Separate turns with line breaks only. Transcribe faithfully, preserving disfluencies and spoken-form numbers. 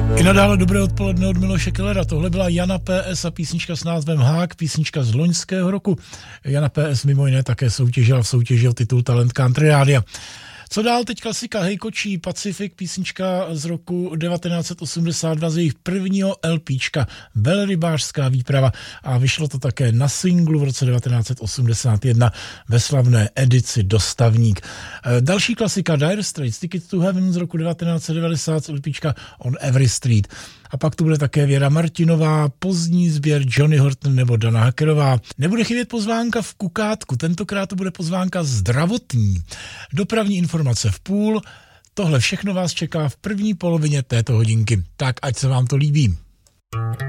I nadále dobré odpoledne od Miloše Kellera. Tohle byla Jana P S a písnička s názvem Hák, písnička z loňského roku. Jana P S mimo jiné také soutěžila v soutěži o titul Talent Country Rádia. Co dál? Teď klasika Hejkočí Pacific, písnička z roku devatenáct set osmdesát dva z jejich prvního LPčka Velrybářská výprava a vyšlo to také na singlu v roce devatenáct set osmdesát jedna ve slavné edici Dostavník. Další klasika Dire Straits Ticket to Heaven z roku devatenáct set devadesát z LPčka On Every Street. A pak tu bude také Věra Martinová, pozdní sběr Johnny Horton nebo Dana Hackerová. Nebude chybět pozvánka v Kukátku, tentokrát to bude pozvánka zdravotní. Dopravní informace v půl, tohle všechno vás čeká v první polovině této hodinky. Tak ať se vám to líbí.